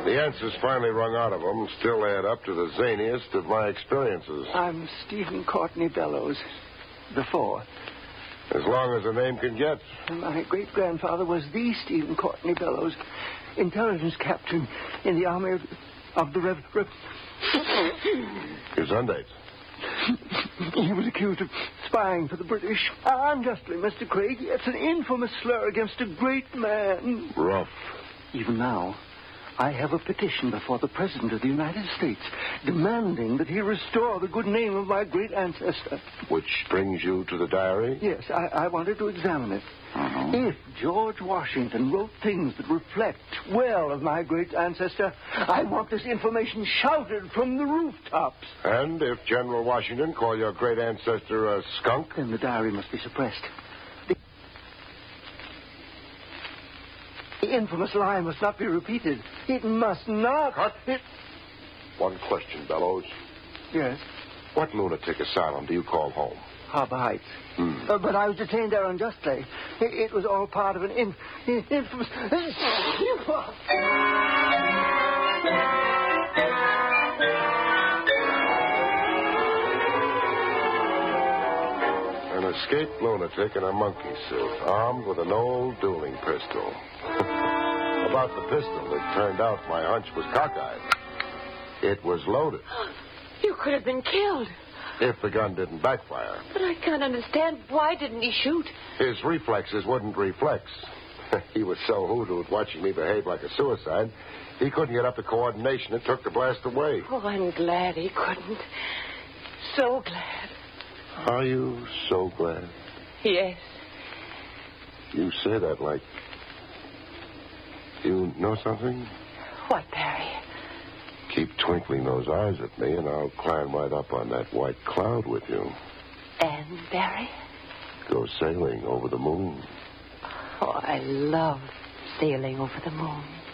The answers finally wrung out of him still add up to the zaniest of my experiences. I'm Stephen Courtney Bellows, the fourth. As long as a name can get. My great-grandfather was the Stephen Courtney Bellows, intelligence captain in the army of the Gesundheit. He was accused of spying for the British. Unjustly, Mr. Craig. It's an infamous slur against a great man. Rough. Even now, I have a petition before the President of the United States demanding that he restore the good name of my great ancestor. Which brings you to the diary? Yes, I wanted to examine it. If George Washington wrote things that reflect well of my great ancestor, I want this information shouted from the rooftops. And if General Washington called your great ancestor a skunk? Then the diary must be suppressed. The infamous lie must not be repeated. It must not. Cut. One question, Bellows. Yes? What lunatic asylum do you call home? Harbor Heights. But I was detained there unjustly. It was all part of an infamous... An escaped lunatic in a monkey suit, armed with an old dueling pistol. About the pistol, it turned out my hunch was cockeyed. It was loaded. You could have been killed. If the gun didn't backfire. But I can't understand. Why didn't he shoot? His reflexes wouldn't reflex. He was so hoodooed watching me behave like a suicide, he couldn't get up the coordination it took to blast away. Oh, I'm glad he couldn't. So glad. Are you so glad? Yes. You say that like... You know something? What, Barry? Keep twinkling those eyes at me, and I'll climb right up on that white cloud with you. And, Barry? Go sailing over the moon. Oh, I love sailing over the moon.